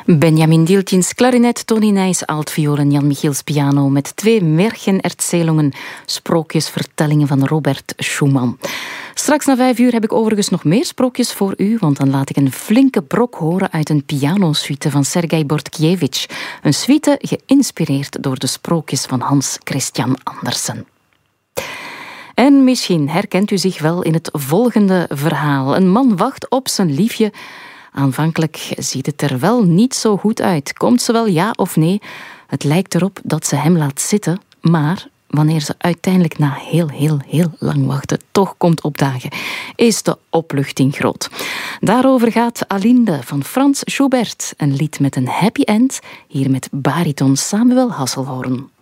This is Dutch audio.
Benjamin Dieltjens klarinet, Tony Nijs altviool en Jan Michiels piano met 2 Märchenerzählungen, sprookjesvertellingen van Robert Schumann. Straks na 5 uur heb ik overigens nog meer sprookjes voor u, want dan laat ik een flinke brok horen uit een pianosuite van Sergei Bortkiewicz. Een suite geïnspireerd door de sprookjes van Hans Christian Andersen. En misschien herkent u zich wel in het volgende verhaal. Een man wacht op zijn liefje. Aanvankelijk ziet het er wel niet zo goed uit. Komt ze wel ja of nee? Het lijkt erop dat ze hem laat zitten, maar wanneer ze uiteindelijk na heel lang wachten toch komt opdagen, is de opluchting groot. Daarover gaat Alinde van Franz Schubert, een lied met een happy end, hier met bariton Samuel Hasselhoorn.